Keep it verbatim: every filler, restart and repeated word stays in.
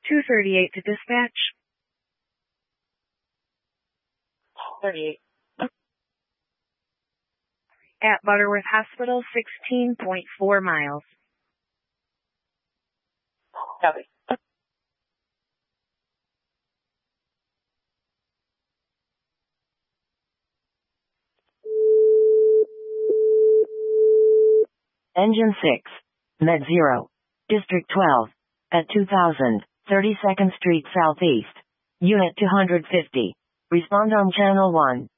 two thirty-eight to dispatch. thirty-eight. At Butterworth Hospital, sixteen point four miles. Copy. Engine six. Med zero. District twelve. At two thousand, thirty-second Street Southeast. Unit two hundred fifty. Respond on Channel one.